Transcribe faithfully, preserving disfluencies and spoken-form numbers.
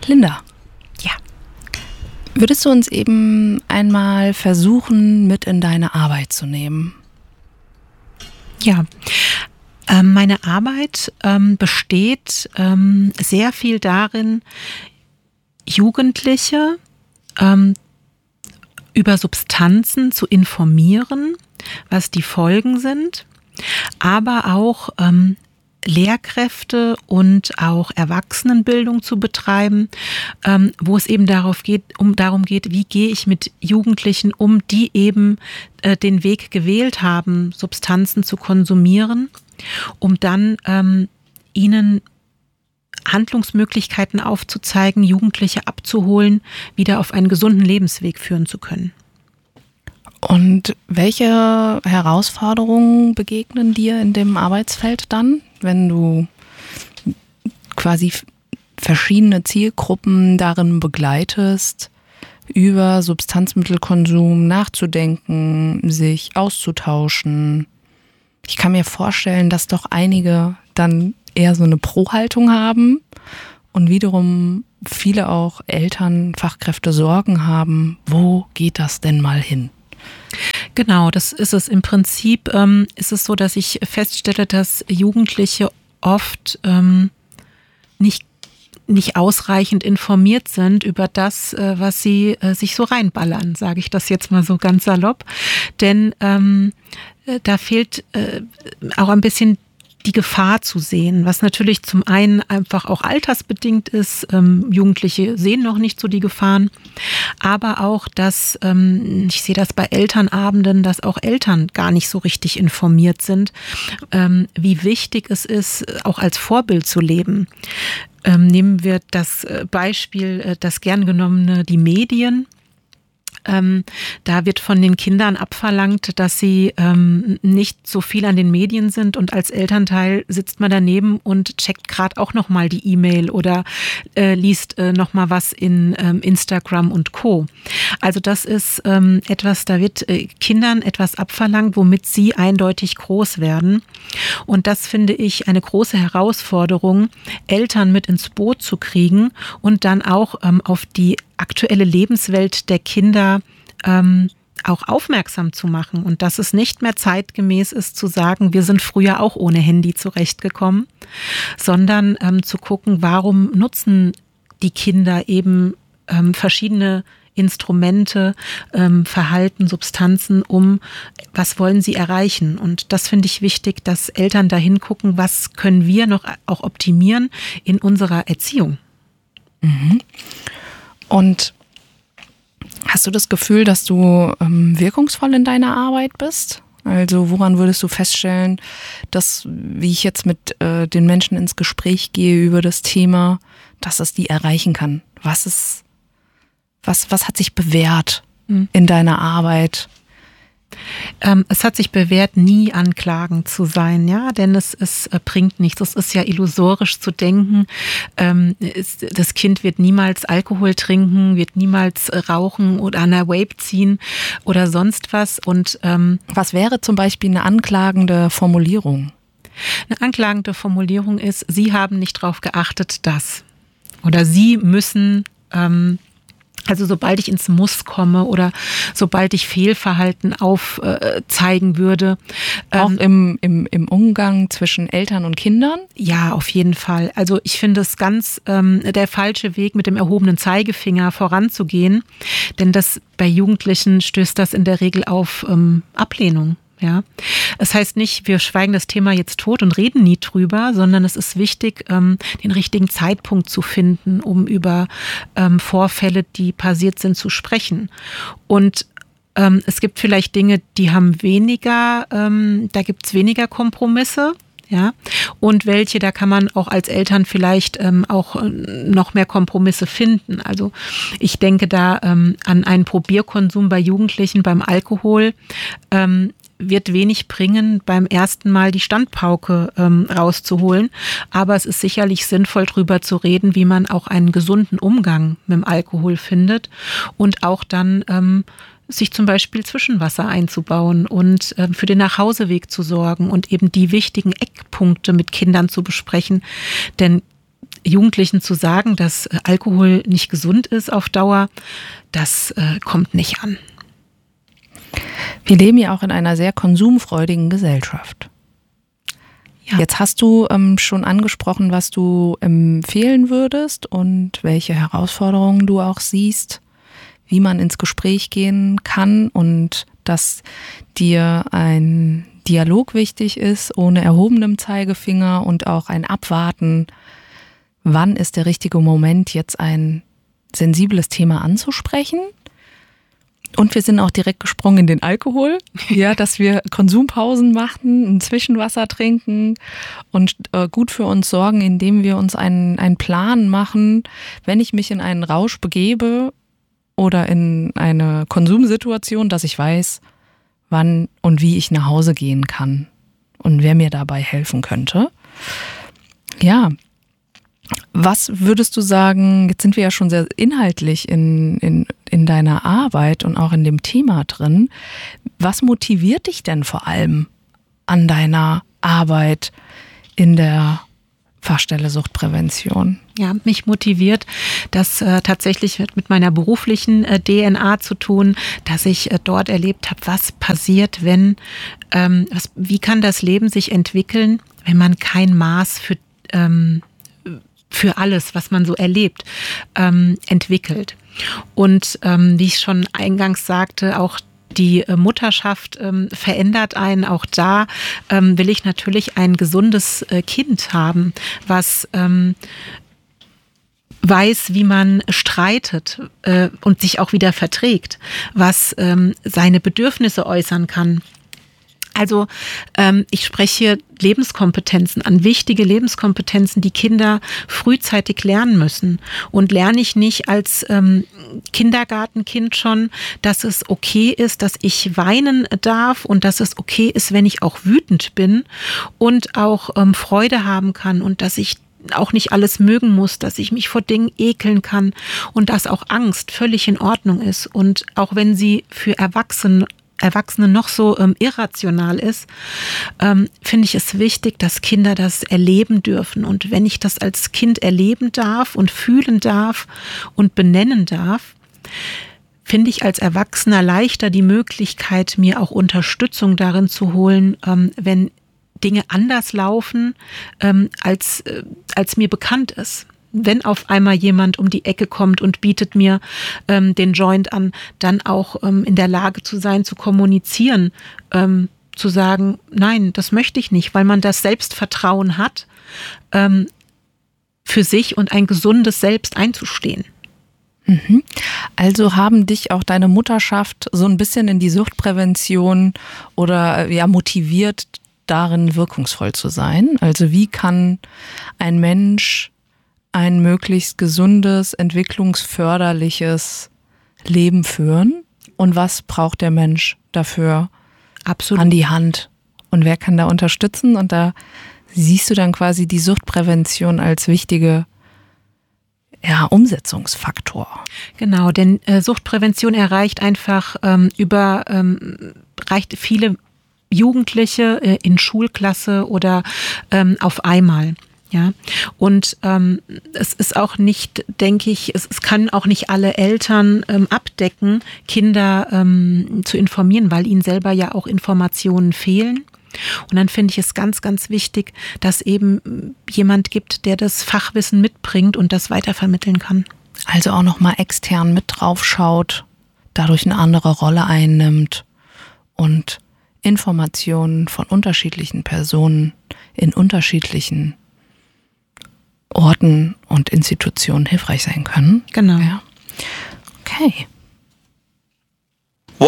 Linda. Ja. Würdest du uns eben einmal versuchen, mit in deine Arbeit zu nehmen? Ja. Ähm, meine Arbeit ähm, besteht ähm, sehr viel darin, Jugendliche ähm, über Substanzen zu informieren, was die Folgen sind, aber auch ähm, Lehrkräfte und auch Erwachsenenbildung zu betreiben, ähm, wo es eben darauf geht, um darum geht, wie gehe ich mit Jugendlichen um, die eben äh, den Weg gewählt haben, Substanzen zu konsumieren, um dann ähm, ihnen Handlungsmöglichkeiten aufzuzeigen, Jugendliche abzuholen, wieder auf einen gesunden Lebensweg führen zu können. Und welche Herausforderungen begegnen dir in dem Arbeitsfeld dann, wenn du quasi verschiedene Zielgruppen darin begleitest, über Substanzmittelkonsum nachzudenken, sich auszutauschen? Ich kann mir vorstellen, dass doch einige dann eher so eine Pro-Haltung haben und wiederum viele auch Eltern, Fachkräfte Sorgen haben, wo geht das denn mal hin? Genau, das ist es. Im Prinzip ähm, ist es so, dass ich feststelle, dass Jugendliche oft ähm, nicht, nicht ausreichend informiert sind über das, äh, was sie äh, sich so reinballern, sage ich das jetzt mal so ganz salopp. Denn ähm, äh, da fehlt äh, auch ein bisschen die Gefahr zu sehen, was natürlich zum einen einfach auch altersbedingt ist. Ähm, Jugendliche sehen noch nicht so die Gefahren, aber auch, dass, ähm, ich sehe das bei Elternabenden, dass auch Eltern gar nicht so richtig informiert sind, ähm, wie wichtig es ist, auch als Vorbild zu leben. Ähm, nehmen wir das Beispiel, äh, das gern genommene, die Medien. Ähm, da wird von den Kindern abverlangt, dass sie ähm, nicht so viel an den Medien sind, und als Elternteil sitzt man daneben und checkt gerade auch nochmal die E-Mail oder äh, liest äh, nochmal was in ähm, Instagram und Co. Also das ist ähm, etwas, da wird äh, Kindern etwas abverlangt, womit sie eindeutig groß werden, und das finde ich eine große Herausforderung, Eltern mit ins Boot zu kriegen und dann auch ähm, auf die aktuelle Lebenswelt der Kinder ähm, auch aufmerksam zu machen, und dass es nicht mehr zeitgemäß ist zu sagen, wir sind früher auch ohne Handy zurechtgekommen, sondern ähm, zu gucken, warum nutzen die Kinder eben ähm, verschiedene Instrumente, ähm, Verhalten, Substanzen, um was wollen sie erreichen. Und das finde ich wichtig, dass Eltern dahin gucken, was können wir noch auch optimieren in unserer Erziehung. Mhm. Und hast du das Gefühl, dass du ähm, wirkungsvoll in deiner Arbeit bist? Also woran würdest du feststellen, dass, wie ich jetzt mit äh, den Menschen ins Gespräch gehe über das Thema, dass es die erreichen kann? Was ist, was, was hat sich bewährt mhm. in deiner Arbeit? Ähm, es hat sich bewährt, nie anklagend zu sein, ja, denn es, es äh, bringt nichts. Es ist ja illusorisch zu denken, ähm, es, das Kind wird niemals Alkohol trinken, wird niemals äh, rauchen oder an der Vape ziehen oder sonst was. Und ähm, was wäre zum Beispiel eine anklagende Formulierung? Eine anklagende Formulierung ist, Sie haben nicht drauf geachtet, dass. Oder Sie müssen... Ähm, Also sobald ich ins Muss komme oder sobald ich Fehlverhalten aufzeigen äh, würde. Auch ähm, im, im, im Umgang zwischen Eltern und Kindern? Ja, auf jeden Fall. Also ich finde es ganz ähm, der falsche Weg, mit dem erhobenen Zeigefinger voranzugehen. Denn das bei Jugendlichen stößt das in der Regel auf ähm, Ablehnung. Ja, es heißt nicht, wir schweigen das Thema jetzt tot und reden nie drüber, sondern es ist wichtig, ähm, den richtigen Zeitpunkt zu finden, um über ähm, Vorfälle, die passiert sind, zu sprechen. Und ähm, es gibt vielleicht Dinge, die haben weniger, ähm, da gibt es weniger Kompromisse. Ja, und welche, da kann man auch als Eltern vielleicht ähm, auch äh, noch mehr Kompromisse finden. Also ich denke da ähm, an einen Probierkonsum bei Jugendlichen beim Alkohol. Ähm, wird wenig bringen, beim ersten Mal die Standpauke ähm, rauszuholen. Aber es ist sicherlich sinnvoll, drüber zu reden, wie man auch einen gesunden Umgang mit dem Alkohol findet und auch dann ähm, sich zum Beispiel Zwischenwasser einzubauen und äh, für den Nachhauseweg zu sorgen und eben die wichtigen Eckpunkte mit Kindern zu besprechen. Denn Jugendlichen zu sagen, dass äh, Alkohol nicht gesund ist auf Dauer, das äh, kommt nicht an. Wir leben ja auch in einer sehr konsumfreudigen Gesellschaft. Ja. Jetzt hast du ähm, schon angesprochen, was du empfehlen würdest und welche Herausforderungen du auch siehst, wie man ins Gespräch gehen kann und dass dir ein Dialog wichtig ist, ohne erhobenem Zeigefinger und auch ein Abwarten, wann ist der richtige Moment, jetzt ein sensibles Thema anzusprechen. Und wir sind auch direkt gesprungen in den Alkohol, ja, dass wir Konsumpausen machen, ein Zwischenwasser trinken und äh, gut für uns sorgen, indem wir uns einen, einen Plan machen, wenn ich mich in einen Rausch begebe oder in eine Konsumsituation, dass ich weiß, wann und wie ich nach Hause gehen kann und wer mir dabei helfen könnte. Ja, was würdest du sagen, jetzt sind wir ja schon sehr inhaltlich in, in, in deiner Arbeit und auch in dem Thema drin, was motiviert dich denn vor allem an deiner Arbeit in der Fachstelle Suchtprävention? Ja, mich motiviert, das äh, tatsächlich mit, mit meiner beruflichen äh, D N A zu tun, dass ich äh, dort erlebt habe, was passiert, wenn, ähm, was, wie kann das Leben sich entwickeln, wenn man kein Maß für ähm, für alles, was man so erlebt, ähm, entwickelt. Und ähm, wie ich schon eingangs sagte, auch die äh, Mutterschaft ähm, verändert einen. Auch da ähm, will ich natürlich ein gesundes äh, Kind haben, was ähm, weiß, wie man streitet äh, und sich auch wieder verträgt, was ähm, seine Bedürfnisse äußern kann. Also ähm, ich spreche hier Lebenskompetenzen an, wichtige Lebenskompetenzen, die Kinder frühzeitig lernen müssen. Und lerne ich nicht als ähm, Kindergartenkind schon, dass es okay ist, dass ich weinen darf und dass es okay ist, wenn ich auch wütend bin und auch ähm, Freude haben kann und dass ich auch nicht alles mögen muss, dass ich mich vor Dingen ekeln kann und dass auch Angst völlig in Ordnung ist. Und auch wenn sie für Erwachsene Erwachsene noch so ähm, irrational ist, ähm, finde ich es wichtig, dass Kinder das erleben dürfen. Und wenn ich das als Kind erleben darf und fühlen darf und benennen darf, finde ich als Erwachsener leichter die Möglichkeit, mir auch Unterstützung darin zu holen, ähm, wenn Dinge anders laufen, ähm, als, äh, als mir bekannt ist. Wenn auf einmal jemand um die Ecke kommt und bietet mir ähm, den Joint an, dann auch ähm, in der Lage zu sein, zu kommunizieren, ähm, zu sagen, nein, das möchte ich nicht, weil man das Selbstvertrauen hat, ähm, für sich und ein gesundes Selbst einzustehen. Mhm. Also haben dich auch deine Mutterschaft so ein bisschen in die Suchtprävention oder ja motiviert, darin wirkungsvoll zu sein? Also wie kann ein Mensch ein möglichst gesundes, entwicklungsförderliches Leben führen? Und was braucht der Mensch dafür Absolut. An die Hand? Und wer kann da unterstützen? Und da siehst du dann quasi die Suchtprävention als wichtige ja, Umsetzungsfaktor. Genau, denn äh, Suchtprävention erreicht einfach ähm, über, ähm, reicht viele Jugendliche äh, in Schulklasse oder ähm, auf einmal. Ja, und ähm, es ist auch nicht, denke ich, es, es kann auch nicht alle Eltern ähm, abdecken, Kinder ähm, zu informieren, weil ihnen selber ja auch Informationen fehlen. Und dann finde ich es ganz, ganz wichtig, dass eben jemand gibt, der das Fachwissen mitbringt und das weitervermitteln kann. Also auch nochmal extern mit drauf schaut, dadurch eine andere Rolle einnimmt und Informationen von unterschiedlichen Personen in unterschiedlichen Orten und Institutionen hilfreich sein können. Genau. Ja. Okay.